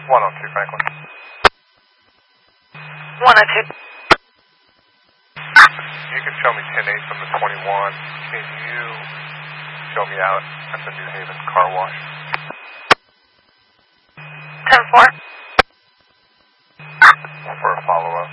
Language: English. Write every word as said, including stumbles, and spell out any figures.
one oh two Franklin. one oh two. You can show me ten eight from the twenty-one. Can you show me out at the New Haven car wash? ten four. For a follow-up.